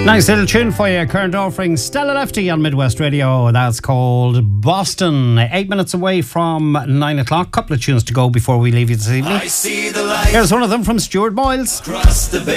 Nice little tune for you. Current offering Stella Lefty on Midwest Radio. That's called Boston. 8 minutes away from 9 o'clock. Couple of tunes to go before we leave you this evening. I see the light. Here's one of them from Stuart Boyles. Across the bay.